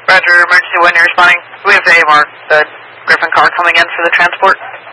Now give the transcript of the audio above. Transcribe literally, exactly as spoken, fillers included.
Roger, emergency one, you're responding. We have A M R, the Griffin car coming in for the transport.